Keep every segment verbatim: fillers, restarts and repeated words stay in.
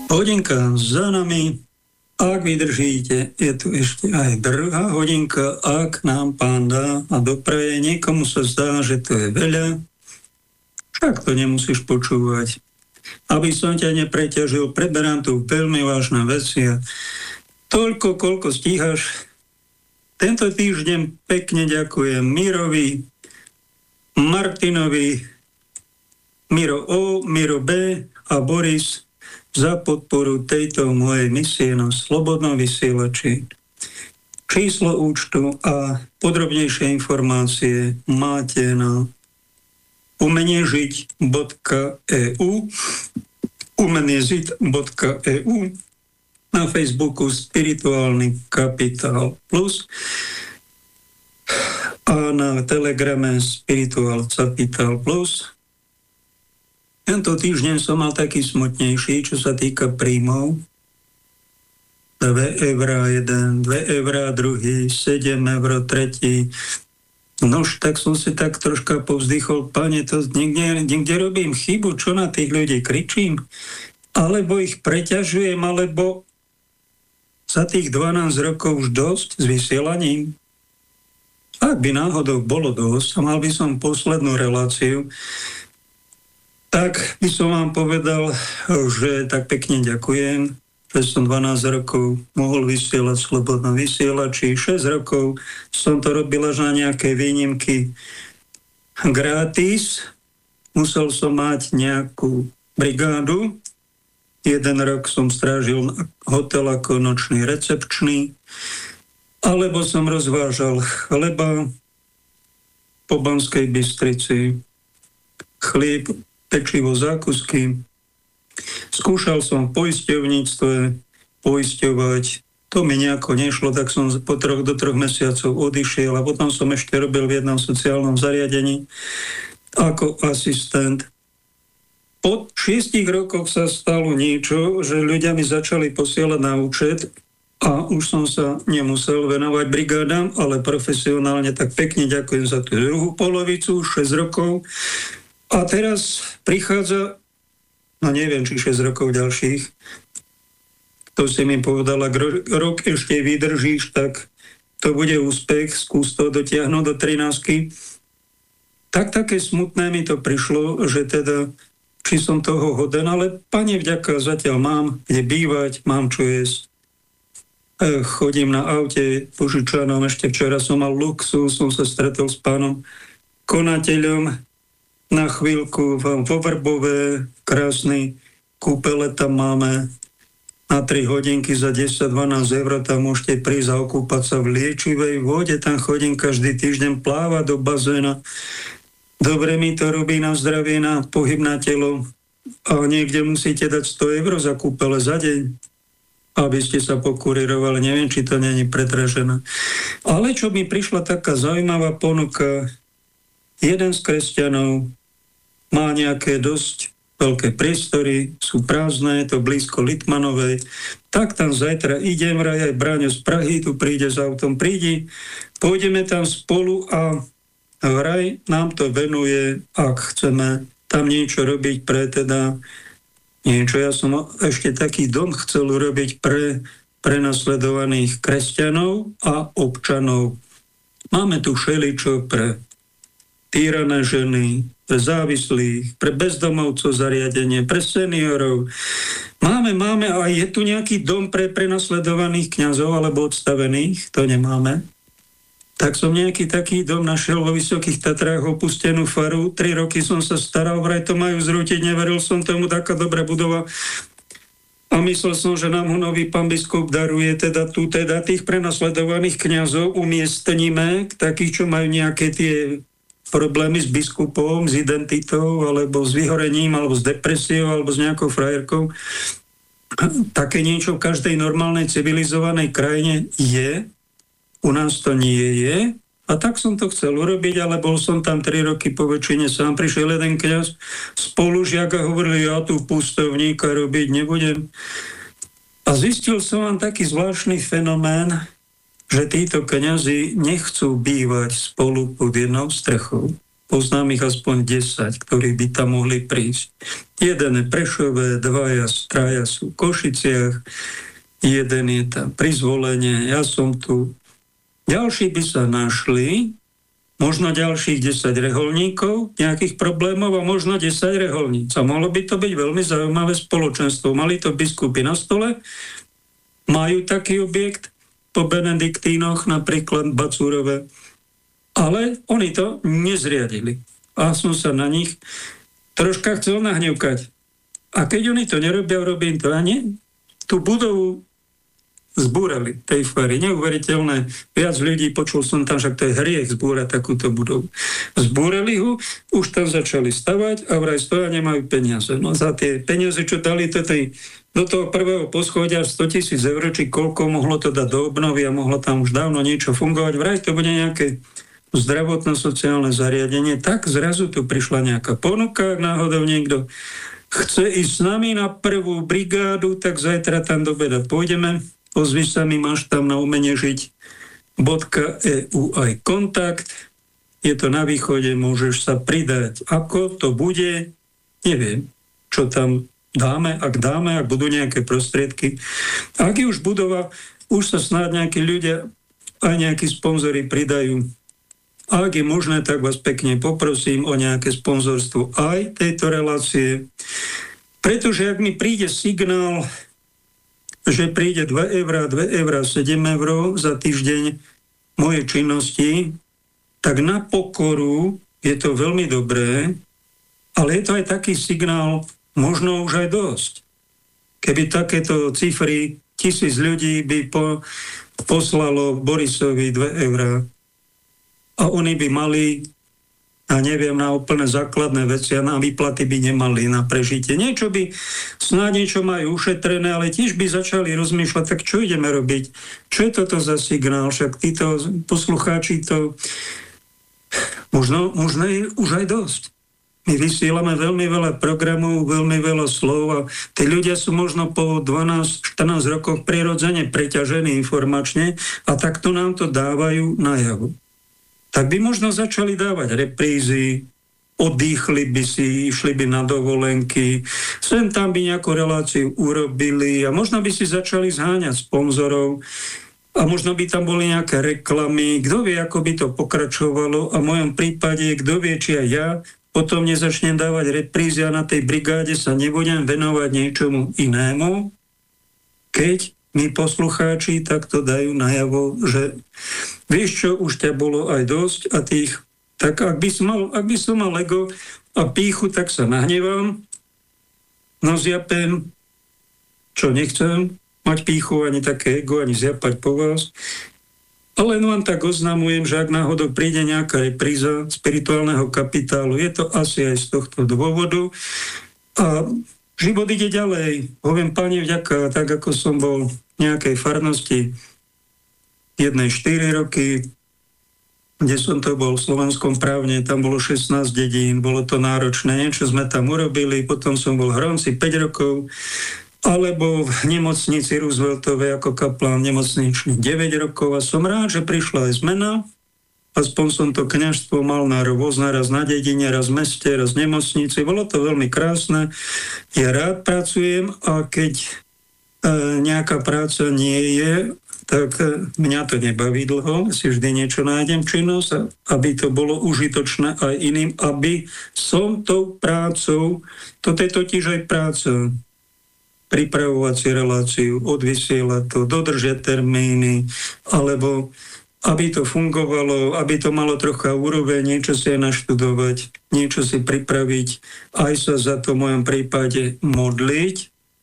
Hodinka za nami. Ak vydržíte, je tu ešte aj druhá hodinka, ak nám Pán dá a dopraje. Niekomu sa zdá, že to je veľa, však to nemusíš počúvať. Aby som ťa nepreťažil, preberám tu veľmi vážne veci a toľko, koľko stíhaš. Tento týždeň pekne ďakujem Mirovi, Martinovi, Miro O, Miro B a Boris za podporu tejto mojej misie na Slobodnom vysielači. Číslo účtu a podrobnejšie informácie máte na umeniežiť bodka e u umeniežiť bodka e u, na Facebooku Spirituálny kapitál plus a na Telegrame Spirituál kapitál plus. Tento týždeň som mal taký smutnejší, čo sa týka príjmov. dve eurá jeden, dve eurá druhý, sedem eur tretí. Nož, tak som si tak troška povzdychol, Pane, to niekde, niekde robím chybu, čo na tých ľudí kričím? Alebo ich preťažujem, alebo za tých dvanásť rokov už dosť s vysielaním? Ak by náhodou bolo dosť, a mal by som poslednú reláciu, tak by som vám povedal, že tak pekne ďakujem, že som dvanásť rokov mohol vysielať Slobodno vysielači, šesť rokov som to robil až na nejaké výnimky gratis. Musel som mať nejakú brigádu. Jeden rok som strážil hotel ako nočný recepčný, alebo som rozvážal chleba po Banskej Bystrici, chlieb, pečivo, zákusky. Skúšal som v poisťovníctve poisťovať. To mi nejako nešlo, tak som po troch do troch mesiacov odišiel a potom som ešte robil v jednom sociálnom zariadení ako asistent. Po šiestich rokoch sa stalo niečo, že ľudia mi začali posielať na účet a už som sa nemusel venovať brigádam, ale profesionálne. Tak pekne ďakujem za tú druhú polovicu, šesť rokov. A teraz prichádza, no neviem, či šesť rokov ďalších, to si mi povedal, ak rok ešte vydržíš, tak to bude úspech, skús to dotiahnuť do trinástky. Tak také smutné mi to prišlo, že teda, či som toho hoden, ale Pane vďaka, zatiaľ mám kde bývať, mám čo jesť. Chodím na aute požičanom, ešte včera som mal luxus, som sa stretol s pánom konateľom, na chvíľku vo Vrbove, krásny kúpele tam máme, na tri hodinky za desať dvanásť eur, tam môžete prísť a okúpať sa v liečivej vode, tam chodím každý týždeň plávať do bazéna. Dobre mi to robí na zdravie, na pohyb na telo a niekde musíte dať sto eur za kúpele za deň, aby ste sa pokurirovali, neviem, či to nie je predražené. Ale čo mi prišla taká zaujímavá ponuka, jeden z kresťanov má nejaké dosť veľké priestory, sú prázdne, je to blízko Litmanovej, tak tam zajtra idem, vraj aj Braňo z Prahy, tu príde s autom, prídi, pôjdeme tam spolu a vraj nám to venuje, ak chceme tam niečo robiť pre teda niečo. Ja som ešte taký dom chcel urobiť pre prenasledovaných kresťanov a občanov. Máme tu všeličo pre týrané ženy, pre závislých, pre bezdomovcov zariadenie, pre seniorov. Máme, máme, a je tu nejaký dom pre prenasledovaných kňazov alebo odstavených? To nemáme. Tak som nejaký taký dom našiel vo Vysokých Tatrách, opustenú faru. Tri roky som sa staral, vraj to majú zrútiť, neveril som tomu, taká dobrá budova. A myslel som, že nám ho nový pán biskup daruje, teda tu teda tých prenasledovaných kňazov umiestníme, takých, čo majú nejaké tie problémy s biskupom, s identitou, alebo s vyhorením, alebo s depresiou, alebo s nejakou frajerkou. Také niečo v každej normálnej civilizovanej krajine je. U nás to nie je. A tak som to chcel urobiť, ale bol som tam tri roky po väčšine sám. Prišiel jeden kňaz, spolužiak a hovoril, ja tu pustovníka robiť nebudem. A zistil som vám taký zvláštny fenomén, že títo kňazi nechcú bývať spolu pod jednou strechou. poznám ich aspoň desať, ktorí by tam mohli prísť. Jeden je Prešove, dvaja, traja sú v Košiciach, jeden je tam pri Zvolenie, ja som tu. Ďalší by sa našli, možno ďalších desať reholníkov, nejakých problémov a možno desať reholníc. A mohlo by to byť veľmi zaujímavé spoločenstvo. Mali to biskupy na stole, majú taký objekt po Benediktínoch, napríklad Bacúrove, ale oni to nezriadili. A som sa na nich troška chcel nahnevkať. A keď oni to nerobia, robím to a nie. Tú budovu zbúrali tej fary. Neuveriteľné. Viac ľudí, počul som tam, že to je hriech zbúrať takúto budovu. Zbúrali ho, už tam začali stavať a vraj stoja nemajú peniaze. No za tie peniaze, čo dali to tej, do toho prvého poschodia sto tisíc eur, či koľko mohlo to dať do obnovy a mohlo tam už dávno niečo fungovať. Vraj to bude nejaké zdravotno-sociálne zariadenie. Tak zrazu tu prišla nejaká ponuka, ak náhodou niekto chce ísť s nami na prvú brigádu, tak zajtra tam do obeda pôjdeme. Ozvi sa mi, máš tam na umenie žiť .eu aj kontakt. Je to na východe, môžeš sa pridať. Ako to bude, neviem, čo tam dáme, ak dáme, ak budú nejaké prostriedky. Ak je už budova, už sa snáď nejakí ľudia, aj nejakí sponzori pridajú. A ak je možné, tak vás pekne poprosím o nejaké sponzorstvo aj tejto relácie. Pretože ak mi príde signál, že príde dva eurá, dva eurá, sedem eur za týždeň mojej činnosti, tak na pokoru je to veľmi dobré, ale je to aj taký signál, možno už aj dosť. Keby takéto cifry tisíc ľudí by po, poslalo Borisovi dva eurá a oni by mali, a neviem, na úplne základné veci a na výplaty by nemali na prežitie. Niečo by, snáď niečo majú ušetrené, ale tiež by začali rozmýšľať, tak čo ideme robiť? Čo je toto za signál? Však títo poslucháči to možno, možno je už aj dosť. My vysielame veľmi veľa programov, veľmi veľa slov a tí ľudia sú možno po dvanásť štrnásť rokoch prirodzene preťažení informačne a takto nám to dávajú najavo. Tak by možno začali dávať reprízy, oddychli by si, išli by na dovolenky, sem tam by nejakú reláciu urobili a možno by si začali zháňať sponzorov a možno by tam boli nejaké reklamy. Kto vie, ako by to pokračovalo a v mojom prípade, kto vie, či aj ja potom nezačnem dávať reprízy a na tej brigáde sa nebudem venovať niečomu inému, keď my poslucháči takto dajú najavo, že vieš čo, už ťa bolo aj dosť a tých, tak ak by som mal, ak by som mal ego a pýchu, tak sa nahnevám, no zjapem, čo nechcem, mať pýchu, ani také ego, ani zjapať po vás. Ale len vám tak oznamujem, že ak náhodou príde nejaká repríza spirituálneho kapitálu, je to asi aj z tohto dôvodu. A život ide ďalej. Poviem Pane vďaka, tak ako som bol v nejakej farnosti jednej štyri roky, kde som to bol v Slovenskom právne, tam bolo šestnásť dedín, bolo to náročné, niečo sme tam urobili, potom som bol v Hronci päť rokov, alebo v nemocnici Rooseveltovej ako kaplán nemocničný deväť rokov a som rád, že prišla aj zmena. Aspoň som to kňažstvo mal na rôzne, raz na dedine, raz v meste, raz v nemocnici. Bolo to veľmi krásne. Ja rád pracujem a keď e, nejaká práca nie je, tak e, mňa to nebaví dlho. Si vždy niečo nájdem činnosť, aby to bolo užitočné aj iným, aby som tou prácou, toto je totiž aj práca, pripravovať si reláciu, odvysielať to, dodržať termíny, alebo aby to fungovalo, aby to malo trocha úroveň, niečo si aj naštudovať, niečo si pripraviť, aj sa za to v mojom prípade modliť,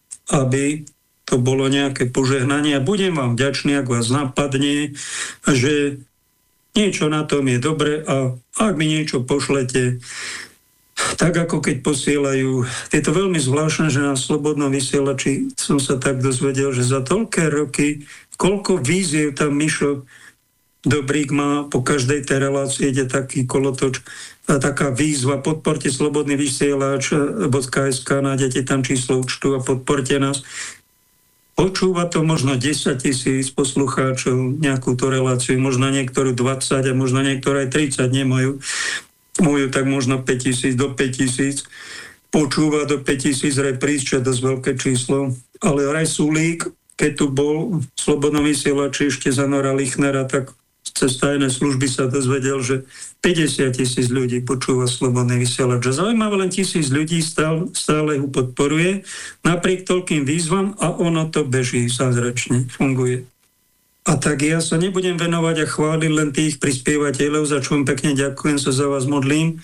aby to bolo nejaké požehnanie. A budem vám vďačný, ak vás napadne, že niečo na tom je dobre a ak mi niečo pošlete, tak ako keď posielajú. Je to veľmi zvláštne, že na Slobodnom vysielači som sa tak dozvedel, že za toľké roky, koľko víziev tam Mišo Dobrík má, po každej tej relácii ide taký kolotoč, taká výzva, podporte Slobodný vysielač .sk, nájdete tam číslo účtu a podporte nás. Počúva to možno desať tisíc poslucháčov, nejakú tú reláciu, možno niektorú dvadsať a možno niektoré aj tridsať nemajú. Môžu tak možno päťtisíc do päťtisíc, počúva do päťtisíc repríz, čo je dosť veľké číslo. Ale Raj Sulík, keď tu bol v Slobodnom vysielači ešte za Nora Lichnera, tak cez tajné služby sa dozvedel, že päťdesiat tisíc ľudí počúva Slobodný vysielač. Zaujímavé, len tisíc ľudí stále, stále ho podporuje napriek toľkým výzvam a ono to beží zázračne, funguje. A tak ja sa nebudem venovať a chváliť len tých prispievateľov, za čo vám pekne ďakujem, sa za vás modlím.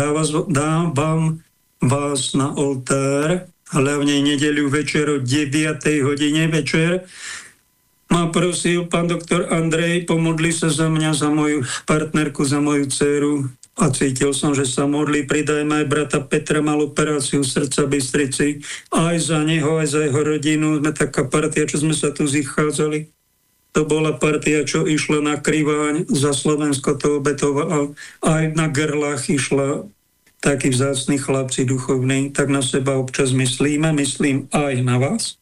Dávam vás na oltár, hlavne nedeľu večer o deviatej hodine večer. Ma prosil pán doktor Andrej, pomodli sa za mňa, za moju partnerku, za moju dceru a cítil som, že sa modlí. Pridajme aj brata Petra, mal operáciu srdca v Bystrici, aj za neho, aj za jeho rodinu. Sme taká partia, čo sme sa tu zichádzali. To bola partia, čo išla na Kriváň, za Slovensko to obetoval, aj na Gerlach išla takí vzácni chlapci duchovní, tak na seba občas myslíme, myslím aj na vás,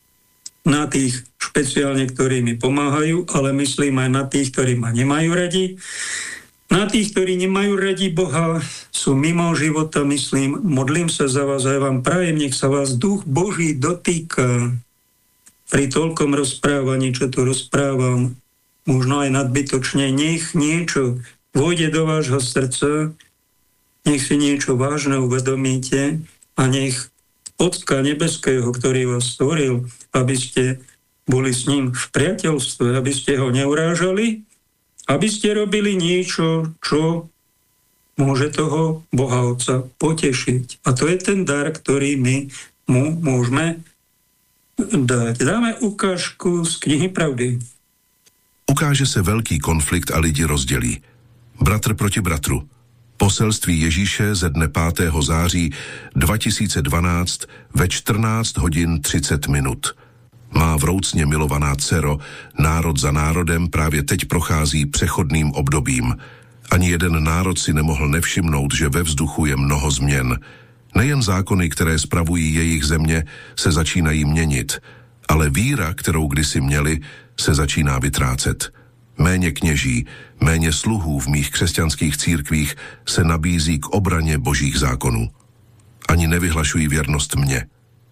na tých špeciálne, ktorí mi pomáhajú, ale myslím aj na tých, ktorí ma nemajú radi. Na tých, ktorí nemajú radi Boha, sú mimo života, myslím, modlím sa za vás a ja vám prajem, nech sa vás duch Boží dotýka pri toľkom rozprávaní, čo tu rozprávam, možno aj nadbytočne, nech niečo vôjde do vášho srdca, nech si niečo vážne uvedomíte a nech Otca nebeského, ktorý vás stvoril, aby ste boli s ním v priateľstve, aby ste ho neurážali, aby ste robili niečo, čo môže toho Boha Otca potešiť. A to je ten dar, ktorý my mu môžeme dať. Dáme ukážku z knihy Pravdy. Ukáže se velký konflikt a lidi rozdělí. Bratr proti bratru. Poselství Ježíše ze dne pátého září dva tisíce dvanáct ve čtrnáct hodin třicet minut. Má vroucně milovaná dcero, národ za národem právě teď prochází přechodným obdobím. Ani jeden národ si nemohl nevšimnout, že ve vzduchu je mnoho změn. Nejen zákony, které spravují jejich země, se začínají měnit, ale víra, kterou kdysi měli, se začíná vytrácet. Méně kněží, méně sluhů v mých křesťanských církvích se nabízí k obraně božích zákonů. Ani nevyhlašují věrnost mně.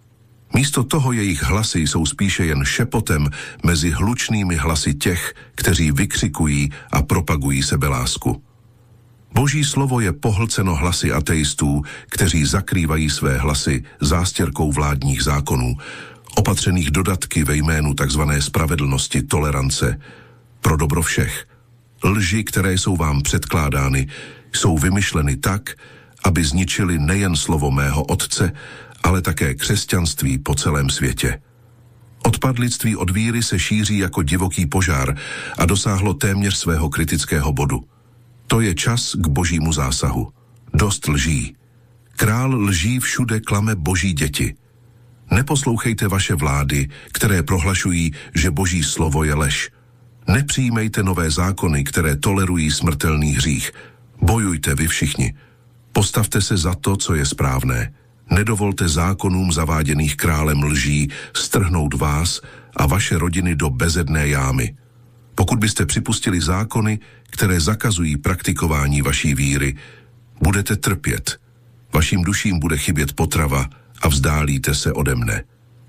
Místo toho jejich hlasy jsou spíše jen šepotem mezi hlučnými hlasy těch, kteří vykřikují a propagují sebelásku. Boží slovo je pohlceno hlasy ateistů, kteří zakrývají své hlasy zástěrkou vládních zákonů, opatřených dodatky ve jménu tzv. Spravedlnosti, tolerance, pro dobro všech. Lži, které jsou vám předkládány, jsou vymyšleny tak, aby zničili nejen slovo mého Otce, ale také křesťanství po celém světě. Odpadlictví od víry se šíří jako divoký požár a dosáhlo téměř svého kritického bodu. To je čas k božímu zásahu. Dost lží. Král lží všude klame boží děti. Neposlouchejte vaše vlády, které prohlašují, že boží slovo je lež. Nepřijímejte nové zákony, které tolerují smrtelný hřích. Bojujte vy všichni. Postavte se za to, co je správné. Nedovolte zákonům zaváděných králem lží strhnout vás a vaše rodiny do bezedné jámy. Pokud byste připustili zákony, které zakazují praktikování vaší víry, budete trpět. Vašim duším bude chybět potrava a vzdálíte se ode mne.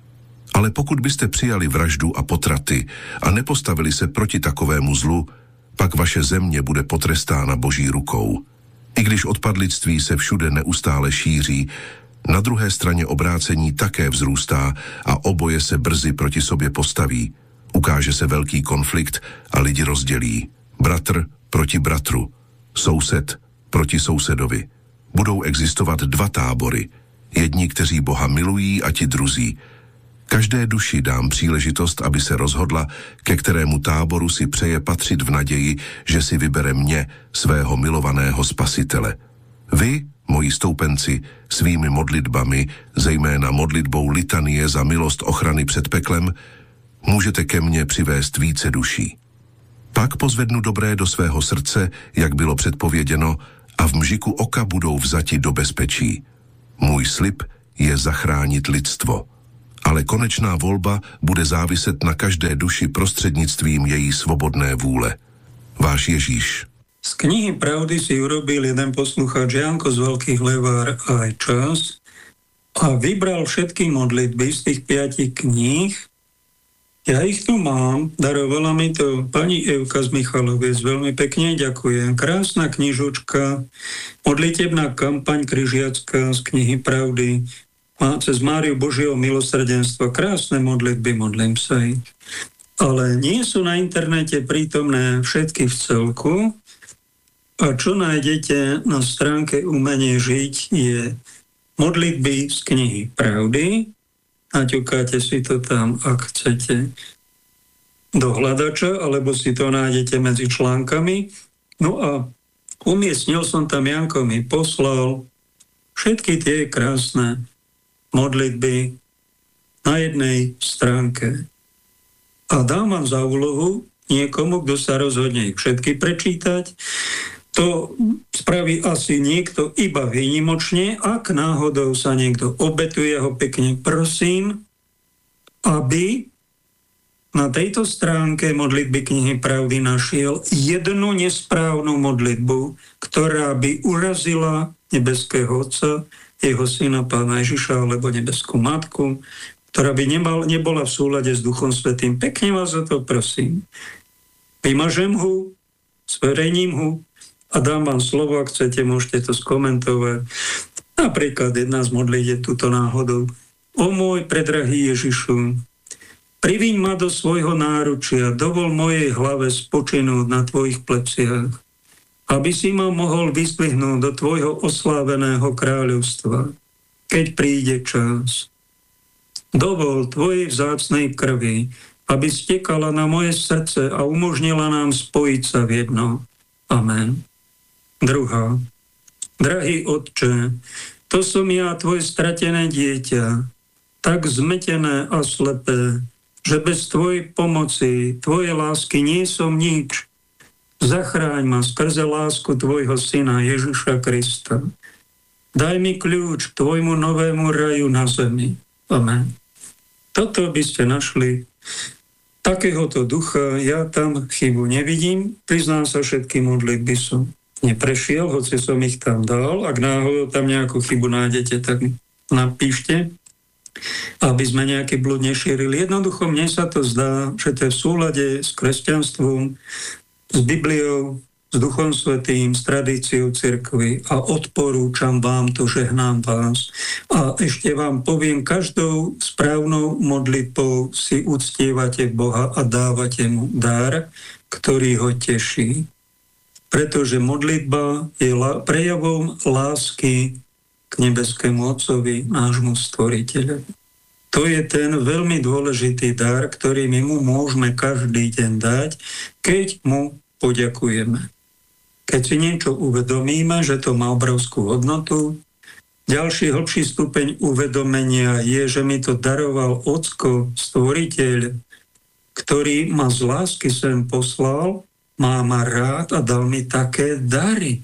Ale pokud byste přijali vraždu a potraty a nepostavili se proti takovému zlu, pak vaše země bude potrestána boží rukou. I když odpadlictví se všude neustále šíří, na druhé straně obrácení také vzrůstá a oboje se brzy proti sobě postaví. Ukáže se velký konflikt a lidi rozdělí. Bratr proti bratru, soused proti sousedovi. Budou existovat dva tábory. Jedni, kteří Boha milují, a ti druzí. Každé duši dám příležitost, aby se rozhodla, ke kterému táboru si přeje patřit v naději, že si vybere mě, svého milovaného spasitele. Vy, moji stoupenci, svými modlitbami, zejména modlitbou litanie za milost ochrany před peklem, můžete ke mně přivést více duší. Pak pozvednu dobré do svého srdce, jak bylo předpověděno, a v mžiku oka budou vzati do bezpečí. Můj slib je zachránit lidstvo. Ale konečná volba bude záviset na každé duši prostřednictvím její svobodné vůle. Váš Ježíš. Z knihy Pravdy si urobil jeden poslucháč Janko z Veľkých Levár aj čas a vybral všetky modlitby z tých piatich kníh. Ja ich tu mám, darovala mi to pani Evka z Michaloviec, veľmi pekne ďakujem. Krásna knižočka, modlitebná kampaň križiacká z knihy Pravdy, má cez Máriu Božieho milosrdenstva, krásne modlitby, modlím sa ich. Ale nie sú na internete prítomné všetky v celku. A čo nájdete na stránke Umenie žiť je modlitby z knihy Pravdy. Naťukáte si to tam, ak chcete, do hľadača, alebo si to nájdete medzi článkami. No a umiestnil som tam, Janko mi poslal všetky tie krásne modlitby na jednej stránke. A dám vám za úlohu niekomu, kto sa rozhodne ich všetky prečítať. To spraví asi niekto iba výnimočne. Ak náhodou sa niekto obetuje, ho pekne prosím, aby na tejto stránke modlitby knihy Pravdy našiel jednu nesprávnu modlitbu, ktorá by urazila nebeského Otca, jeho syna Pána Ježiša alebo nebeskú Matku, ktorá by nemal, nebola v súlade s Duchom Svätým. Pekne vás za to prosím. Vymažem ho, zverejním ho, a dám vám slovo, ak chcete, môžete to skomentovať. Napríklad jedna z modlitieb túto náhodou. O môj predrahý Ježišu, priviň ma do svojho náručia, dovol mojej hlave spočinúť na tvojich pleciach, aby si ma mohol vyzdvihnúť do tvojho osláveného kráľovstva, keď príde čas. Dovol tvojej vzácnej krvi, aby stekala na moje srdce a umožnila nám spojiť sa v jedno. Amen. Druhá. Drahý Otče, to som ja, tvoje stratené dieťa, tak zmetené a slepé, že bez tvojej pomoci, tvojej lásky nie som nič. Zachráň ma skrze lásku tvojho syna Ježiša Krista. Daj mi kľúč k tvojmu novému raju na zemi. Amen. Toto by ste našli takéhoto ducha, ja tam chybu nevidím. Priznám sa, všetky modlitby som neprešiel, hoci som ich tam dal. Ak náhodou tam nejakú chybu nájdete, tak napíšte, aby sme nejaký blúd nešírili. Jednoducho mne sa to zdá, že to je v súlade s kresťanstvom, s Bibliou, s Duchom Svätým, s tradíciou cirkvi a odporúčam vám to, žehnám vás. A ešte vám poviem, každou správnou modlitbou si uctievate Boha a dávate mu dar, ktorý ho teší. Pretože modlitba je prejavom lásky k nebeskému Otcovi, nášmu Stvoriteľovi. To je ten veľmi dôležitý dar, ktorý my mu môžeme každý deň dať, keď mu poďakujeme. Keď si niečo uvedomíme, že to má obrovskú hodnotu, ďalší hlbší stupeň uvedomenia je, že mi to daroval Ocko, Stvoriteľ, ktorý ma z lásky sem poslal, má ma rád a dal mi také dary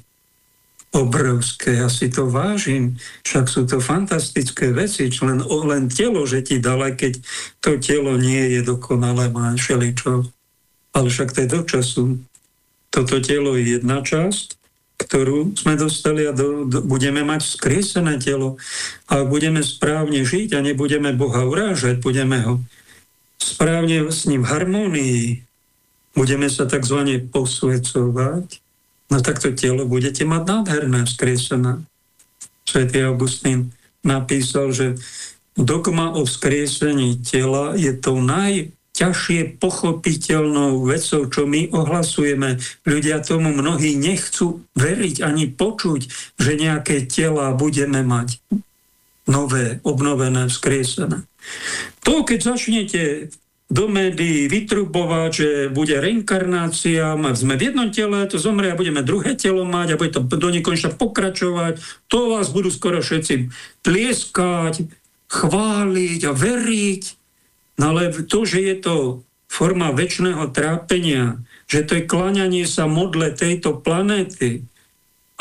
obrovské. Ja si to vážim. Však sú to fantastické veci. Len, len telo, že ti dal, aj keď to telo nie je dokonalé, má všeličo. Ale však to je do času. Toto telo je jedna časť, ktorú sme dostali a do, do, budeme mať vzkriesené telo. A ak budeme správne žiť a nebudeme Boha urážať, budeme ho správne s ním v harmónii, budeme sa takzvané posvedzovať, no tak to telo budete mať nádherné, vzkriesené. Svätý Augustín napísal, že dogma o vzkriesení tela je tou najťažšie pochopiteľnou vecou, čo my ohlasujeme. Ľudia tomu mnohí nechcú veriť ani počuť, že nejaké tela budeme mať nové, obnovené, vzkriesené. To, keď začnete do médií vytrubovať, že bude reinkarnácia, sme v jednom tele, to zomrie a budeme druhé telo mať a bude to do nekonečna pokračovať. To vás budú skoro všetci tlieskať, chváliť a veriť. No ale to, že je to forma večného trápenia, že to je kláňanie sa modle tejto planéty a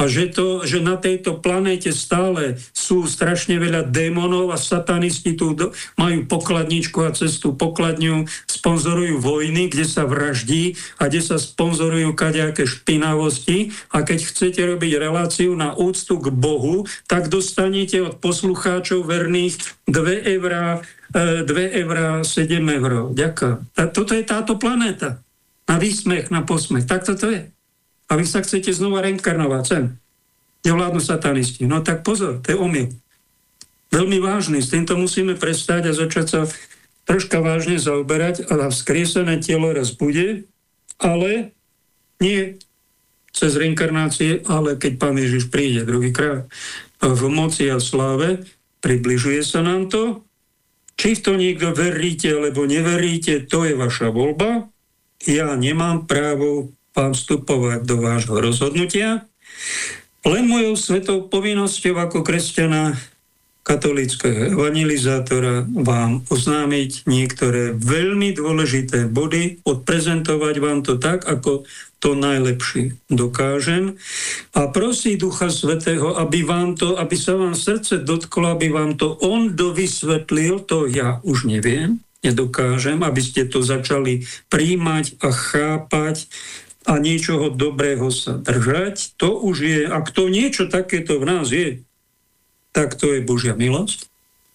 a že, to, že na tejto planéte stále sú strašne veľa démonov a satanisti tu do, majú pokladničku a cez tú pokladňu sponzorujú vojny, kde sa vraždí a kde sa sponzorujú kadejaké špinavosti a keď chcete robiť reláciu na úctu k Bohu, tak dostanete od poslucháčov verných dve eurá, dve eurá, sedem eur. Ďakujem. Toto je táto planéta. Na výsmech, na posmech. Tak toto je. A vy sa chcete znova reinkarnovať sem, kde vládnu satanisti. No tak pozor, to je omyl. Veľmi vážny, s týmto musíme prestať a začať sa troška vážne zaoberať a vzkriesené telo raz bude, ale nie cez reinkarnácie, ale keď Pán Ježiš príde druhýkrát v moci a sláve, približuje sa nám to. Či v to niekto veríte alebo neveríte, to je vaša voľba. Ja nemám právo vám vstupovať do vášho rozhodnutia. Len mojou svetou povinnosťou ako kresťana katolíckeho evangelizátora vám oznámiť niektoré veľmi dôležité body, odprezentovať vám to tak, ako to najlepšie dokážem a prosiť Ducha Svätého, aby vám to, aby sa vám srdce dotklo, aby vám to on dovysvetlil, to ja už neviem, nedokážem, aby ste to začali príjmať a chápať a niečoho dobrého sa držať. To už je, ak to niečo takéto v nás je, tak to je Božia milosť.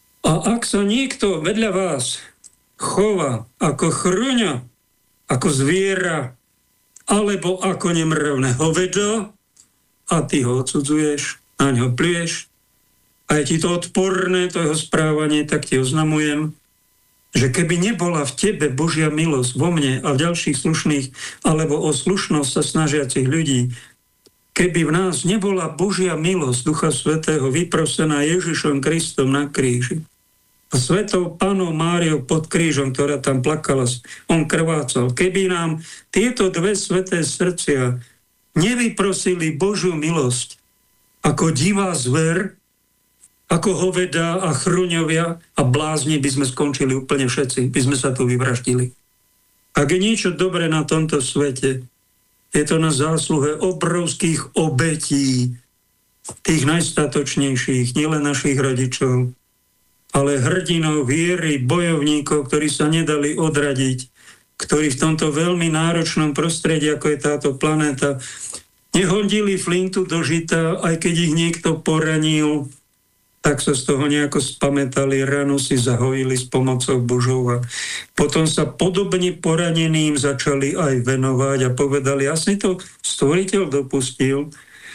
A ak sa niekto vedľa vás chová ako chruňa, ako zviera, alebo ako nemravné hovedo, a ty ho odsudzuješ, na ňo pljuješ, a je ti to odporné, to jeho správanie, tak ti oznamujem, že keby nebola v tebe Božia milosť vo mne a v ďalších slušných, alebo o slušnosť sa snažiacich ľudí, keby v nás nebola Božia milosť Ducha Svätého vyprosená Ježišom Kristom na kríži a svetou Pannou Máriou pod krížom, ktorá tam plakala, on krvácal, keby nám tieto dve sveté srdcia nevyprosili Božiu milosť ako divá zver, ako hoveda a chruňovia a blázni, by sme skončili úplne všetci, by sme sa tu vyvraždili. Ak je niečo dobré na tomto svete, je to na zásluhe obrovských obetí, tých najstatočnejších, nielen našich rodičov, ale hrdinov viery, bojovníkov, ktorí sa nedali odradiť, ktorí v tomto veľmi náročnom prostredí, ako je táto planéta, nehodili flintu do žita, aj keď ich niekto poranil, tak sa z toho nejako spamätali, ráno si zahojili s pomocou Božou a potom sa podobne poraneným začali aj venovať a povedali, asi to stvoriteľ dopustil,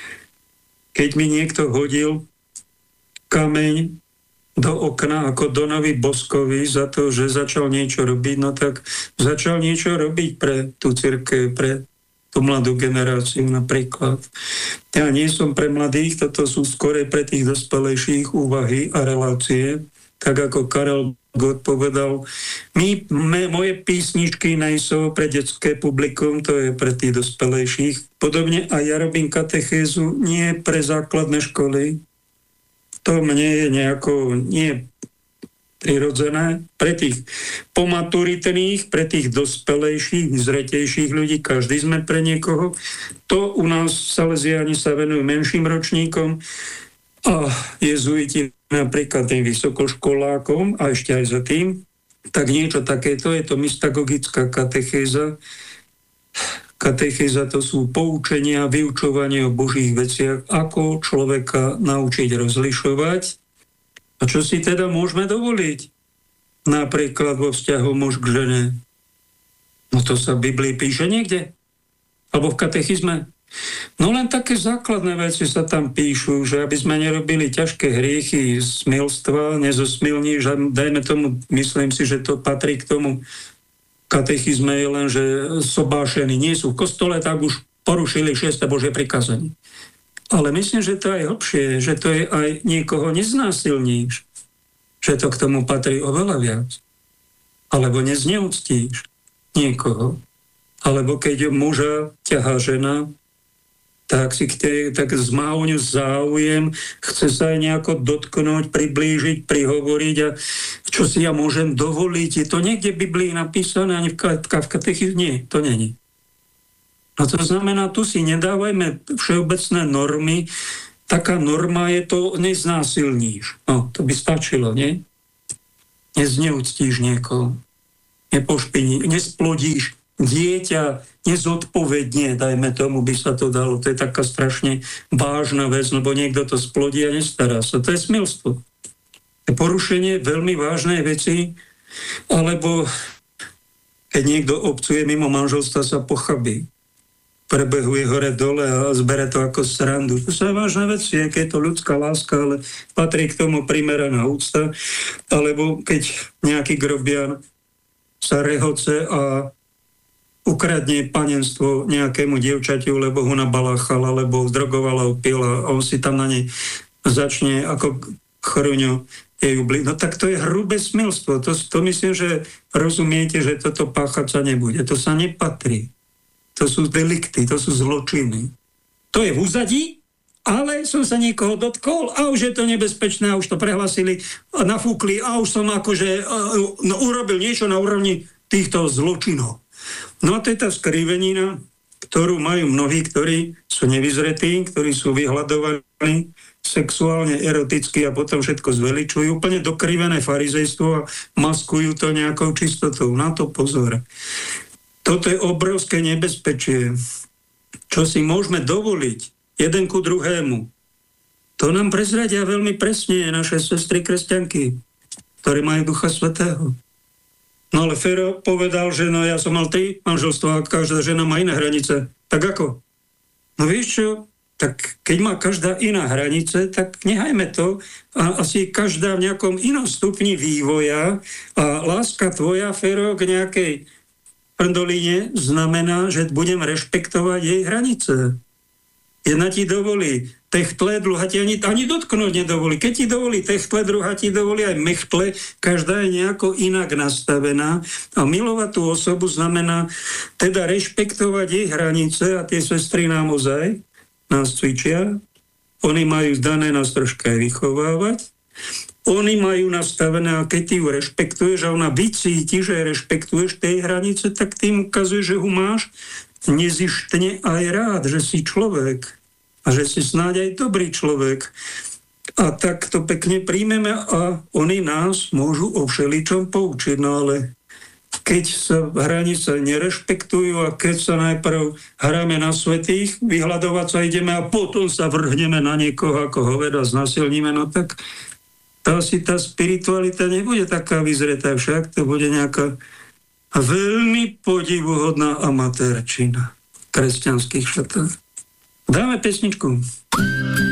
keď mi niekto hodil kameň do okna ako Donovi Boskovi za to, že začal niečo robiť, no tak začal niečo robiť pre tú cirkev, pre tú mladú generáciu napríklad. Ja nie som pre mladých, toto sú skôr pre tých dospelejších úvahy a relácie. Tak ako Karel Gott povedal, my, me, moje písničky nejsou pre detské publikum, to je pre tých dospelejších. Podobne a ja robím katechézu nie pre základné školy. To mne je nejako nie prirodzené. Pre tých pomaturitných, pre tých dospelejších, zretejších ľudí, každý sme pre niekoho. To u nás Salesiáni sa venujú menším ročníkom a jezuiti napríklad tým vysokoškolákom a ešte aj za tým. Tak niečo takéto je to mystagogická katechéza. Katechéza to sú poučenia, vyučovanie o Božích veciach, ako človeka naučiť rozlišovať. A čo si teda môžeme dovoliť? Napríklad vo vzťahu muž k žene. No to sa v Biblii píše niekde? Alebo v katechizme? No len také základné veci sa tam píšu, že aby sme nerobili ťažké hriechy z smilstva, nezosmilní, že dajme tomu, myslím si, že to patrí k tomu katechizme, je len, že sobášení nie sú v kostole, tak už porušili šieste Božie prikázanie. Ale myslím, že to je hlbšie, že to je aj niekoho neznásilníš, že to k tomu patrí oveľa viac. Alebo nezneúctíš niekoho. Alebo keď muža ťahá žena, tak si k tej, tak má o ňu záujem, chce sa aj nejako dotknúť, priblížiť, prihovoriť a čo si ja môžem dovoliť. Je to niekde v Biblii napísané, ani v katechizme? Nie, to není. No to znamená, tu si nedávajme všeobecné normy. Taká norma je to, neznásilníš. No, to by stačilo, nie? Nezneúctíš niekoho. Nepošpiní, nesplodíš dieťa nezodpovedne, dajme tomu, by sa to dalo. To je taká strašne vážna vec, lebo niekto to splodí a nestará sa. To je smilstvo. To je porušenie veľmi vážnej veci, alebo keď niekto obcuje mimo manželstva, sa pochabí. Prebehuje hore-dole a zbere to ako srandu. To sú vážne veci, keď je to ľudská láska, ale patrí k tomu primeraná úcta. Alebo keď nejaký grobian sa rehoce a ukradne panenstvo nejakému dievčatiu, lebo ho nabaláchala, alebo zdrogovala, opila a on si tam na nej začne ako chruňo jej ubliť. No tak to je hrubé smilstvo. To, to myslím, že rozumiete, že toto páchať sa nebude. To sa nepatrí. To sú delikty, to sú zločiny. To je v úzadí, ale som sa niekoho dotkol a už je to nebezpečné, a už to prehlasili, a nafúkli a už som akože no, urobil niečo na úrovni týchto zločinov. No a to je tá skrivenina, ktorú majú mnohí, ktorí sú nevyzretí, ktorí sú vyhľadovaní sexuálne, eroticky a potom všetko zveličujú. Úplne dokrivené farizejstvo a maskujú to nejakou čistotou. Na to pozor. Toto je obrovské nebezpečie. Čo si môžeme dovoliť jeden ku druhému. To nám prezradia veľmi presne naše sestry kresťanky, ktoré majú Ducha Svätého. No ale Fero povedal, že no ja som mal tri manželstvá a každá žena má iné hranice. Tak ako? No vieš čo? Tak keď má každá iná hranice, tak nechajme to. A asi každá v nejakom inom stupni vývoja a láska tvoja, Fero, k nejakej prdolíne znamená, že budem rešpektovať jej hranice. Jedna ti dovolí techtle, druhá ti ani, ani dotknúť nedovolí. Keď ti dovolí techtle, druhá ti dovolí aj mechtle, každá je nejako inak nastavená. A milovať tú osobu znamená teda rešpektovať jej hranice a tie sestry nám ozaj nás cvičia. Oni majú dané nás troška aj vychovávať. Oni majú nastavené, a keď ty ju rešpektuješ a ona vycíti, že rešpektuješ tej hranice, tak ty im ukazuješ, že ho máš nezištne aj rád, že si človek a že si snáď aj dobrý človek. A tak to pekne príjmeme a oni nás môžu o všeličom poučiť. No ale keď sa hranice nerešpektujú a keď sa najprv hráme na svätých, vyhľadovať sa ideme a potom sa vrhneme na niekoho ako hoveda, znasilníme, no tak to asi tá spiritualita nebude taká vyzretá, však to bude nejaká veľmi podivuhodná amatérčina v kresťanských šatách. Dáme pesničku.